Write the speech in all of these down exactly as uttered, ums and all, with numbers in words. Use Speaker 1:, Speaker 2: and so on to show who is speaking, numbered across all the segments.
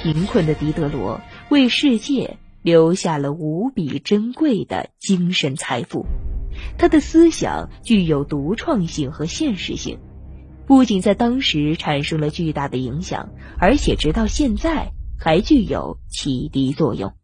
Speaker 1: 贫困的狄德罗为世界留下了无比珍贵的精神财富。他的思想具有独创性和现实性，不仅在当时产生了巨大的影响，而且直到现在还具有启迪作用。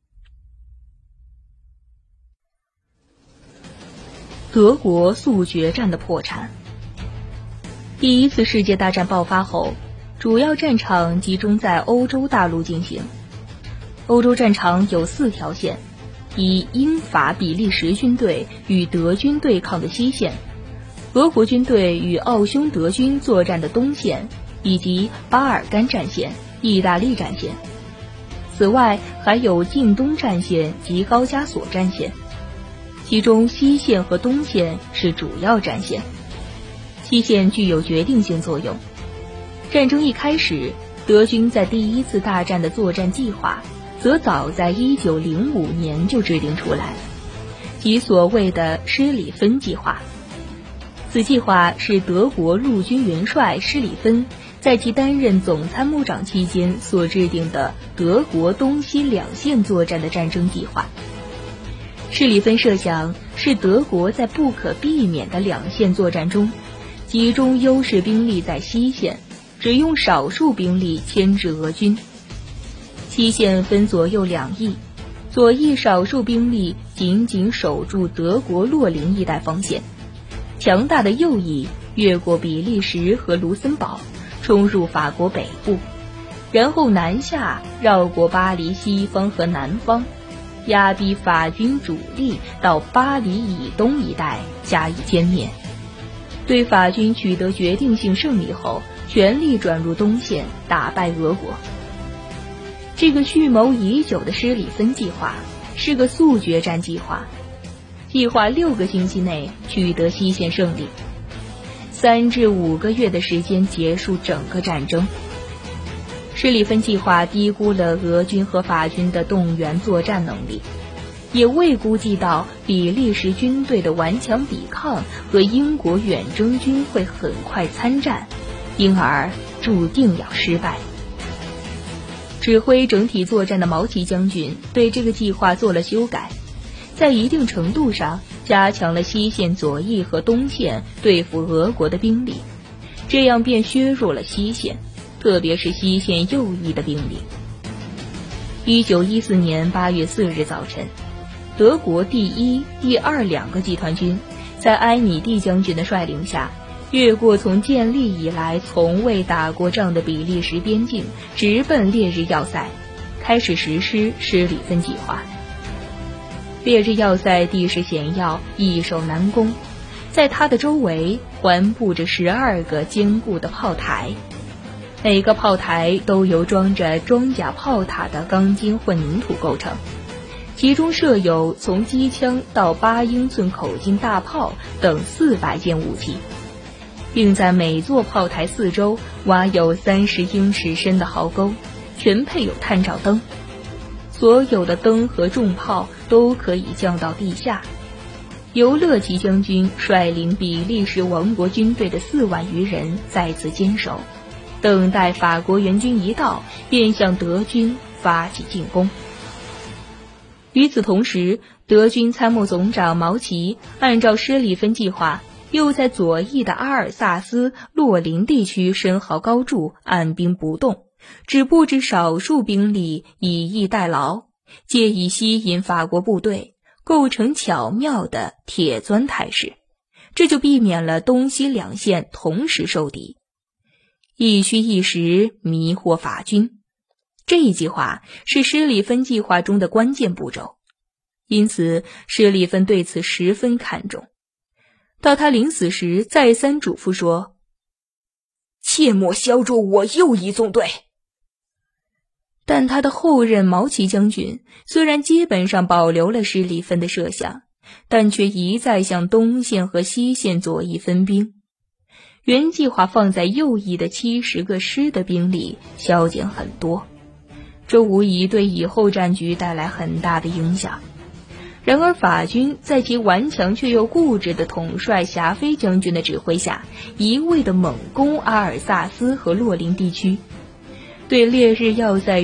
Speaker 1: 德国速决战的破产。第一次世界大战爆发后，主要战场集中在欧洲大陆进行。欧洲战场有四条线，以英法比利时军队与德军对抗的西线，俄国军队与奥匈德军作战的东线，以及巴尔干战线、意大利战线。此外还有近东战线及高加索战线，其中西线和东线是主要战线。西线具有决定性作用。战争一开始，德军在第一次大战的作战计划则早在一九零五年就制定出来了，即所谓的施里芬计划。此计划是德国陆军元帅施里芬在其担任总参谋长期间所制定的德国东西两线作战的战争计划。施里芬设想是德国在不可避免的两线作战中，集中优势兵力在西线，只用少数兵力牵制俄军。西线分左右两翼，左翼少数兵力紧紧守住德国洛林一带防线，强大的右翼越过比利时和卢森堡，冲入法国北部，然后南下绕过巴黎西方和南方，压逼法军主力到巴黎以东一带加以歼灭。对法军取得决定性胜利后，全力转入东线，打败俄国。这个蓄谋已久的施里芬计划是个速决战计划，计划六个星期内取得西线胜利，三至五个月的时间结束整个战争。施里芬计划低估了俄军和法军的动员作战能力，也未估计到比利时军队的顽强抵抗和英国远征军会很快参战，因而注定要失败。指挥整体作战的毛奇将军对这个计划做了修改，在一定程度上加强了西线左翼和东线对付俄国的兵力，这样便削弱了西线，特别是西线右翼的兵力。一九一四年八月四日早晨，德国第一、第二两个集团军在埃米蒂将军的率领下，越过从建立以来从未打过仗的比利时边境，直奔烈日要塞，开始实施施里芬计划。烈日要塞地势险要，易守难攻，在它的周围环布着十二个坚固的炮台，每个炮台都由装着装甲炮塔的钢筋混凝土构成，其中设有从机枪到八英寸口径大炮等四百件武器，并在每座炮台四周挖有三十英尺深的壕沟，全配有探照灯。所有的灯和重炮都可以降到地下。由勒奇将军率领比利时王国军队的四万余人在此坚守，等待法国援军一到，便向德军发起进攻。与此同时，德军参谋总长毛奇按照施里芬计划，又在左翼的阿尔萨斯、洛林地区深壕高筑，按兵不动，只布置少数兵力以逸待劳，借以吸引法国部队，构成巧妙的铁钻态势，这就避免了东西两线同时受敌，一虚一实迷惑法军。这一计划是施里芬计划中的关键步骤，因此施里芬对此十分看重。到他临死时再三嘱咐说，切莫削弱我右翼纵队。但他的后任毛奇将军虽然基本上保留了施里芬的设想，但却一再向东线和西线左翼分兵，原计划放在右翼的七十个师的兵力削减很多，这无疑对以后战局带来很大的影响。然而法军在其顽强却又固执的统帅霞飞将军的指挥下，一味地猛攻阿尔萨斯和洛林地区，对烈日要塞